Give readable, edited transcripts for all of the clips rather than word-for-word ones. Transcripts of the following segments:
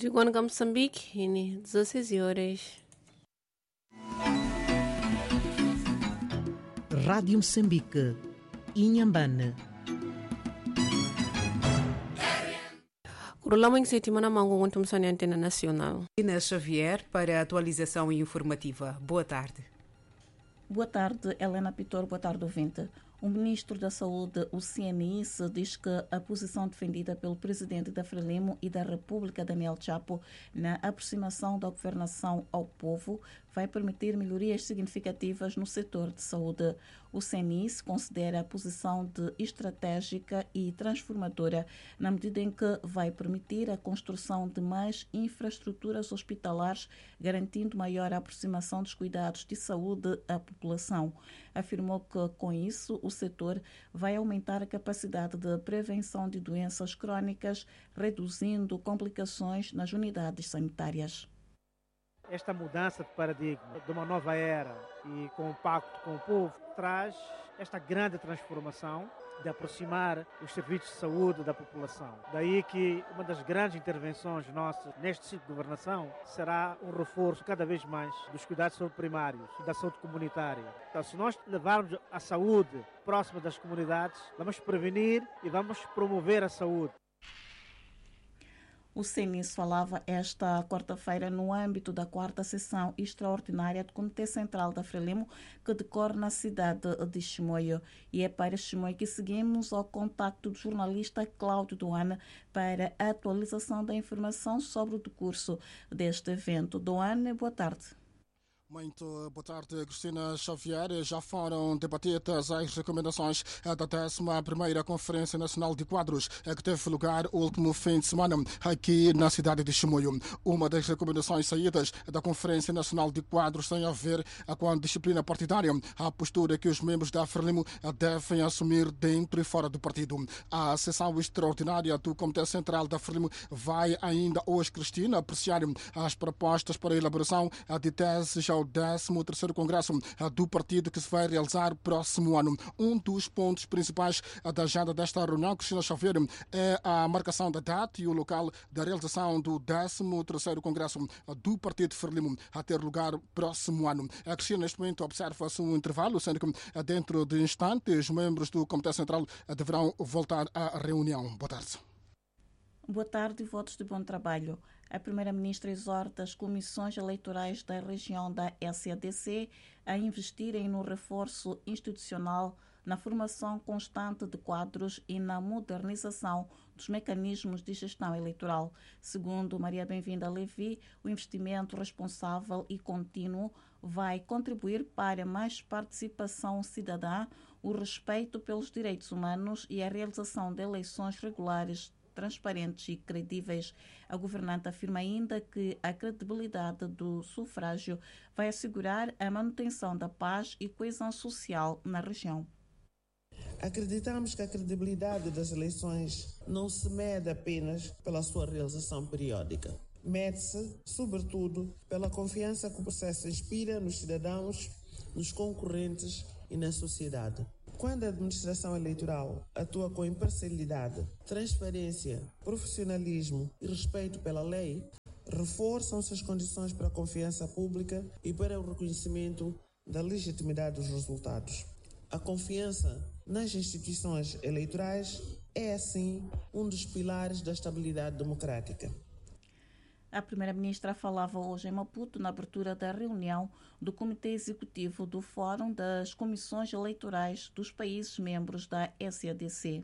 Digona Moçambique, 16 horas. Rádio Moçambique, Inhambane. Curulama em Setimana Mango, Antena Antena Nacional. Inês Xavier para a atualização informativa. Boa tarde. Boa tarde, Helena Pitor. Boa tarde, ouvinte. O ministro da Saúde, o CNIS, diz que a posição defendida pelo presidente da Frelimo e da República, Daniel Chapo, na aproximação da governação ao povo, vai permitir melhorias significativas no setor de saúde. O CNIS considera a posição de estratégica e transformadora, na medida em que vai permitir a construção de mais infraestruturas hospitalares, garantindo maior aproximação dos cuidados de saúde à população. Afirmou que, com isso, o setor vai aumentar a capacidade de prevenção de doenças crônicas, reduzindo complicações nas unidades sanitárias. Esta mudança de paradigma de uma nova era e com o pacto com o povo traz esta grande transformação de aproximar os serviços de saúde da população. Daí que uma das grandes intervenções nossas neste ciclo de governação será um reforço cada vez mais dos cuidados de saúde primários e da saúde comunitária. Então, se nós levarmos a saúde próxima das comunidades, vamos prevenir e vamos promover a saúde. O CNIS falava esta quarta-feira no âmbito da 4ª sessão extraordinária do Comitê Central da Frelimo, que decorre na cidade de Chimoio. E é para Chimoio que seguimos ao contacto do jornalista Cláudio Doane para a atualização da informação sobre o decurso deste evento. Doane, boa tarde. Muito boa tarde, Cristina Xavier. Já foram debatidas as recomendações da 11ª Conferência Nacional de Quadros, que teve lugar o último fim de semana aqui na cidade de Chimoio. Uma das recomendações saídas da Conferência Nacional de Quadros tem a ver com a disciplina partidária, a postura que os membros da Frelimo devem assumir dentro e fora do partido. A sessão extraordinária do Comitê Central da Frelimo vai ainda hoje, Cristina, apreciar as propostas para a elaboração de teses ao 13º Congresso do partido, que se vai realizar próximo ano. Um dos pontos principais da agenda desta reunião, Cristina Xavier, é a marcação da data e o local da realização do 13º Congresso do Partido Frelimo, a ter lugar próximo ano. A Cristina, neste momento, observa-se um intervalo, sendo que dentro de instantes os membros do Comitê Central deverão voltar à reunião. Boa tarde. Boa tarde e votos de bom trabalho. A Primeira-Ministra exorta as comissões eleitorais da região da SADC a investirem no reforço institucional, na formação constante de quadros e na modernização dos mecanismos de gestão eleitoral. Segundo Maria Bem-vinda Levi, o investimento responsável e contínuo vai contribuir para mais participação cidadã, o respeito pelos direitos humanos e a realização de eleições regulares, transparentes e credíveis. A governante afirma ainda que a credibilidade do sufrágio vai assegurar a manutenção da paz e coesão social na região. Acreditamos que a credibilidade das eleições não se mede apenas pela sua realização periódica. Mede-se, sobretudo, pela confiança que o processo inspira nos cidadãos, nos concorrentes e na sociedade. Quando a administração eleitoral atua com imparcialidade, transparência, profissionalismo e respeito pela lei, reforçam-se as condições para a confiança pública e para o reconhecimento da legitimidade dos resultados. A confiança nas instituições eleitorais é, assim, um dos pilares da estabilidade democrática. A Primeira-Ministra falava hoje em Maputo na abertura da reunião do Comitê Executivo do Fórum das Comissões Eleitorais dos países membros da SADC.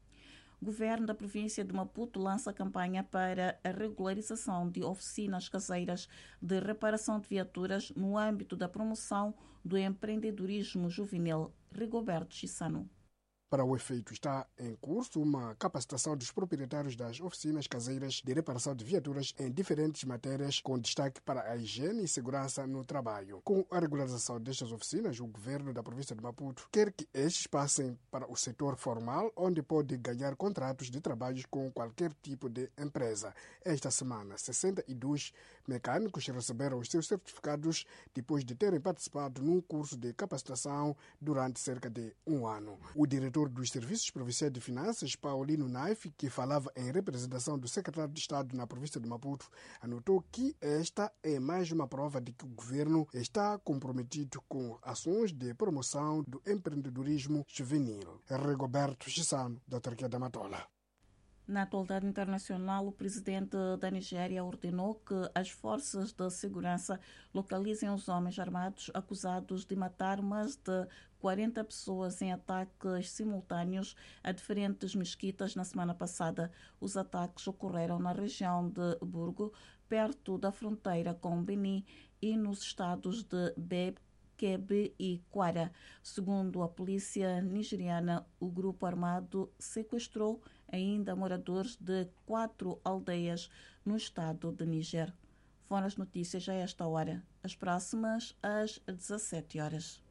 O Governo da província de Maputo lança campanha para a regularização de oficinas caseiras de reparação de viaturas no âmbito da promoção do empreendedorismo juvenil. Rigoberto Chissano. Para o efeito, está em curso uma capacitação dos proprietários das oficinas caseiras de reparação de viaturas em diferentes matérias, com destaque para a higiene e segurança no trabalho. Com a regularização destas oficinas, o governo da província de Maputo quer que estes passem para o setor formal, onde pode ganhar contratos de trabalhos com qualquer tipo de empresa. Esta semana, 62 mecânicos receberam os seus certificados depois de terem participado num curso de capacitação durante cerca de um ano. O diretor diretor dos Serviços Provinciais de Finanças, Paulino Naif, que falava em representação do secretário de Estado na província de Maputo, anotou que esta é mais uma prova de que o governo está comprometido com ações de promoção do empreendedorismo juvenil. Rigoberto Chissano, da Autarquia da Matola. Na atualidade internacional, o presidente da Nigéria ordenou que as forças de segurança localizem os homens armados acusados de matar mais de 40 pessoas em ataques simultâneos a diferentes mesquitas na semana passada. Os ataques ocorreram na região de Burgo, perto da fronteira com Benin, e nos estados de Kebbi e Kwara. Segundo a polícia nigeriana, o grupo armado sequestrou ainda moradores de 4 aldeias no estado de Níger. Foram as notícias a esta hora. As próximas às 17 horas.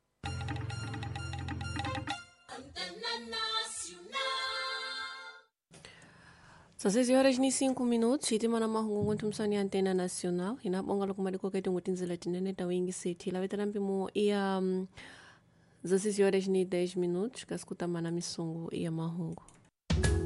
São 6h05. E temos na mahungu tumsani antena nacional. Ina bongalo kumadiko kete ngutinzi latinene tawingi city. La veterampi mo ia 16h10 Kaskuta mana misungu ia mahungu.